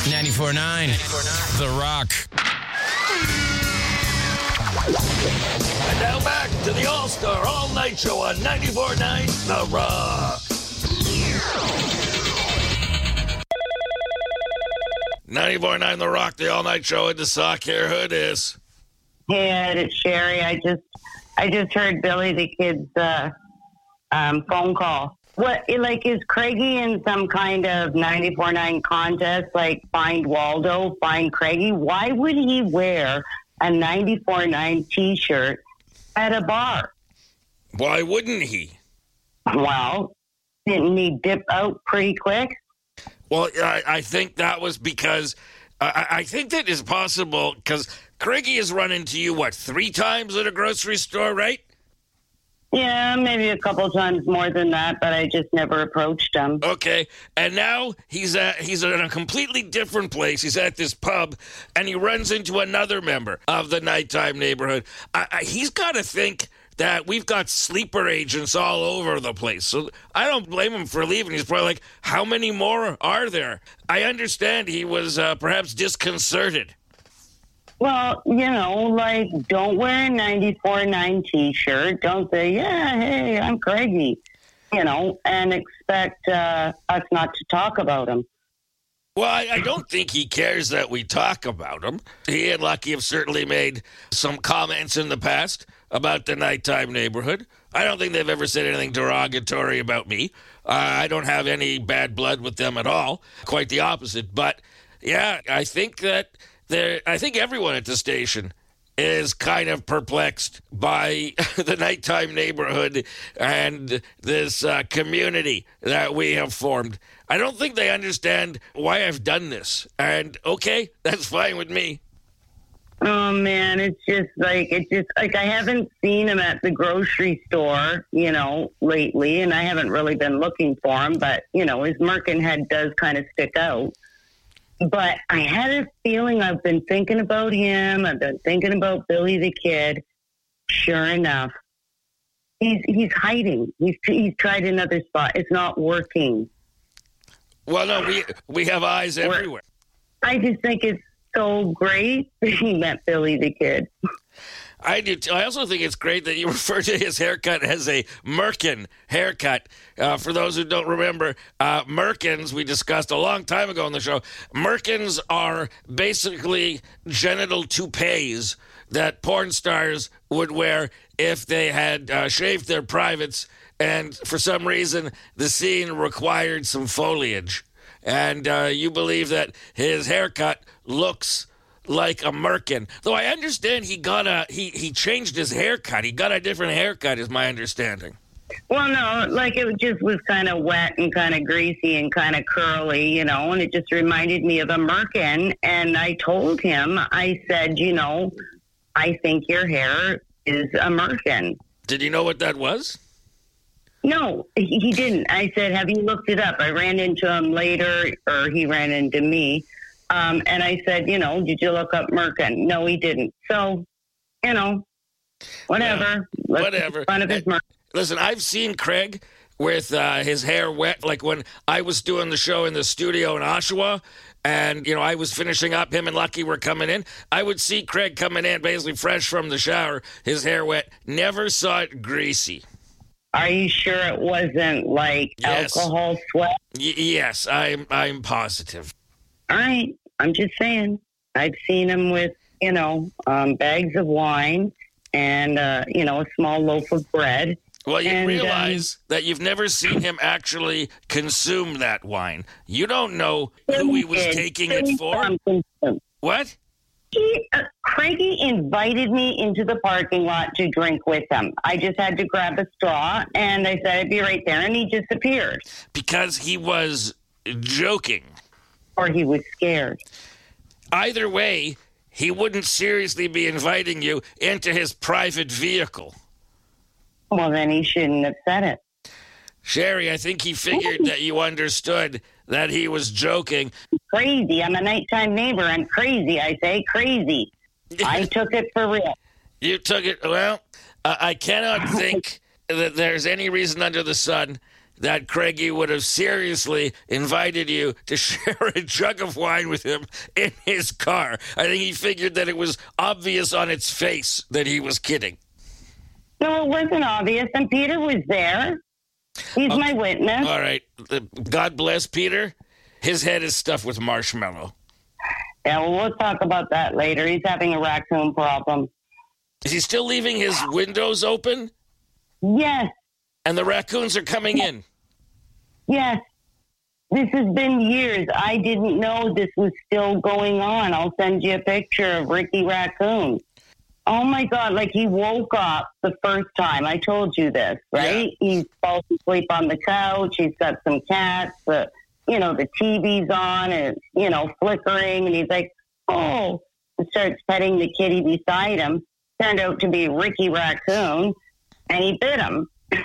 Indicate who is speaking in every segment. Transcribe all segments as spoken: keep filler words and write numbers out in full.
Speaker 1: ninety-four point nine The Rock.
Speaker 2: And now back to the All-Star All-Night Show on ninety-four point nine The Rock. ninety-four point nine The Rock, the All-Night Show in the Sock here. Who it is?
Speaker 3: Hey, Ed, it's Sherry. I just, I just heard Billy the Kid's uh, um, phone call. What, like, is Craigie in some kind of ninety-four point nine contest, like Find Waldo, Find Craigie? Why would he wear a ninety-four point nine T-shirt at a bar?
Speaker 2: Why wouldn't he?
Speaker 3: Well, didn't he dip out pretty quick?
Speaker 2: Well, I, I think that was because I, I think that is possible because Craigie has run into you, what, three times at a grocery store, right?
Speaker 3: Yeah, maybe a couple times more than that, but I just never approached him.
Speaker 2: Okay, and now he's at, he's in a completely different place. He's at this pub, and he runs into another member of the nighttime neighborhood. I, I, he's got to think that we've got sleeper agents all over the place. So I don't blame him for leaving. He's probably like, how many more are there? I understand he was uh, perhaps disconcerted.
Speaker 3: Well, you know, like, don't wear a ninety-four point nine T-shirt. Don't say, yeah, hey, I'm Craigie, you know, and expect uh, us not to talk about him.
Speaker 2: Well, I, I don't think he cares that we talk about him. He and Lucky have certainly made some comments in the past about the nighttime neighborhood. I don't think they've ever said anything derogatory about me. Uh, I don't have any bad blood with them at all. Quite the opposite. But, yeah, I think that there, I think everyone at the station is kind of perplexed by the nighttime neighborhood and this uh, community that we have formed. I don't think they understand why I've done this. And, okay, that's fine with me.
Speaker 3: Oh, man, it's just like, it's just like I haven't seen him at the grocery store, you know, lately, and I haven't really been looking for him, but, you know, his merkin head does kind of stick out. But I had a feeling I've been thinking about him. I've been thinking about Billy the Kid. Sure enough, he's he's hiding. He's he's tried another spot. It's not working.
Speaker 2: Well, no, we we have eyes everywhere.
Speaker 3: I just think it's so great that he met Billy the Kid.
Speaker 2: I do. Too. I also think it's great that you refer to his haircut as a merkin haircut. Uh, for those who don't remember, uh, merkins, we discussed a long time ago on the show, merkins are basically genital toupees that porn stars would wear if they had uh, shaved their privates, and for some reason the scene required some foliage. And uh, you believe that his haircut looks like a merkin. Though I understand he got a he he changed his haircut. He got a different haircut, is my understanding.
Speaker 3: Well, no, like it just was kind of wet and kind of greasy and kind of curly, you know, and it just reminded me of a merkin. And I told him, I said, you know, I think your hair is a merkin.
Speaker 2: Did you know what that was?
Speaker 3: No, he he didn't. I said, have you looked it up? I ran into him later, or he ran into me. Um, and I said, you know, did you look up merkin? No, he didn't. So, you know, whatever.
Speaker 2: Yeah, whatever.
Speaker 3: Let's make fun of his merkin.
Speaker 2: Listen, I've seen Craig with uh, his hair wet, like when I was doing the show in the studio in Oshawa, and, you know, I was finishing up, him and Lucky were coming in. I would see Craig coming in basically fresh from the shower, his hair wet. Never saw it greasy.
Speaker 3: Are you sure it wasn't like
Speaker 2: yes.
Speaker 3: alcohol sweat?
Speaker 2: Y- yes, I'm, I'm positive.
Speaker 3: All right. I'm just saying. I've seen him with, you know, um, bags of wine and, uh, you know, a small loaf of bread.
Speaker 2: Well, you
Speaker 3: and,
Speaker 2: realize um, that you've never seen him actually consume that wine. You don't know who he was
Speaker 3: did.
Speaker 2: taking it for. What?
Speaker 3: He, uh, Craigie invited me into the parking lot to drink with him. I just had to grab a straw, and I said I'd be right there, and he disappeared.
Speaker 2: Because he was joking.
Speaker 3: Or he was scared.
Speaker 2: Either way, he wouldn't seriously be inviting you into his private vehicle.
Speaker 3: Well, then he shouldn't have said it.
Speaker 2: Sherry, I think he figured that you understood that he was joking.
Speaker 3: Crazy. I'm a nighttime neighbor. I'm crazy. I say crazy. I took it for real.
Speaker 2: You took it, well, uh, I cannot think that there's any reason under the sun that Craigie would have seriously invited you to share a jug of wine with him in his car. I think he figured that it was obvious on its face that he was kidding.
Speaker 3: No, it wasn't obvious, and Peter was there. He's
Speaker 2: Okay.
Speaker 3: my witness.
Speaker 2: All right. God bless Peter. His head is stuffed with marshmallow.
Speaker 3: Yeah, well, we'll talk about that later. He's having a raccoon problem.
Speaker 2: Is he still leaving his windows open?
Speaker 3: Yes,
Speaker 2: And the raccoons are coming in.
Speaker 3: yes. This has been years. I didn't know this was still going on. I'll send you a picture of Ricky Raccoon. Oh, my God. Like, he woke up the first time. I told you this, right?
Speaker 2: Yeah.
Speaker 3: He falls asleep on the couch. He's got some cats. The, you know, the T V's on and it's, you know, flickering. And he's like, oh, and starts petting the kitty beside him. Turned out to be Ricky Raccoon. And he bit him.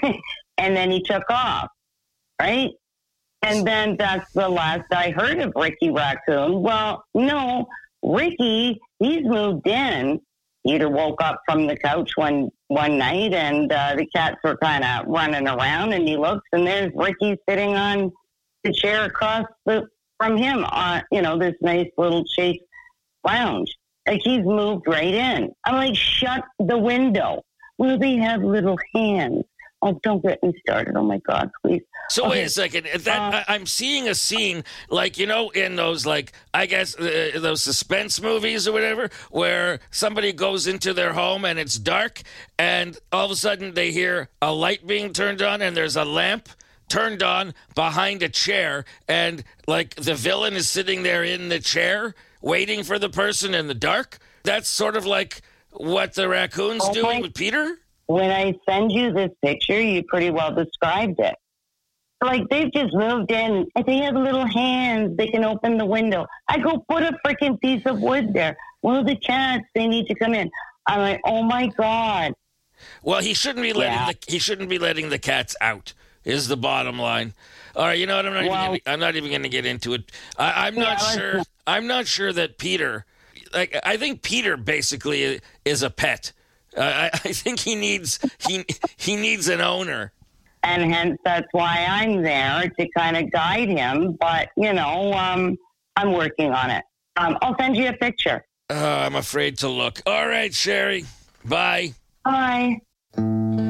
Speaker 3: And then he took off, right? And then that's the last I heard of Ricky Raccoon. Well, no, Ricky, he's moved in. Peter woke up from the couch one one night, and uh, the cats were kind of running around, and he looks, and there's Ricky sitting on the chair across the, from him on, you know, this nice little shake lounge. Like, he's moved right in. I'm like, shut the window. Well, they have little hands. Oh, don't get me started. Oh, my God, please.
Speaker 2: So
Speaker 3: Okay.
Speaker 2: wait a second. That
Speaker 3: Uh,
Speaker 2: I, I'm seeing a scene like, you know, in those, like, I guess uh, those suspense movies or whatever, where somebody goes into their home and it's dark, and all of a sudden they hear a light being turned on, and there's a lamp turned on behind a chair, and like the villain is sitting there in the chair waiting for the person in the dark. That's sort of like what the raccoon's
Speaker 3: Oh,
Speaker 2: doing
Speaker 3: my-
Speaker 2: with Peter.
Speaker 3: When I send you this picture, you pretty well described it. Like, they've just moved in. And they have little hands. They can open the window. I go, put a freaking piece of wood there. Well, the cats, they need to come in. I'm like, oh, my God.
Speaker 2: Well, he shouldn't be letting
Speaker 3: Yeah.
Speaker 2: the he shouldn't be letting the cats out. Is the bottom line. All right, you know what? I'm not
Speaker 3: Well-
Speaker 2: even gonna, I'm not even going to get into it. I, I'm
Speaker 3: Yeah,
Speaker 2: not
Speaker 3: let's
Speaker 2: sure.
Speaker 3: not.
Speaker 2: I'm not sure that Peter. Like, I think Peter basically is a pet. Uh, I, I think he needs he he needs an owner.
Speaker 3: And hence, that's why I'm there to kind of guide him. But, you know, um, I'm working on it. Um, I'll send you a picture.
Speaker 2: Uh, I'm afraid to look. All right, Sherry. Bye.
Speaker 3: Bye.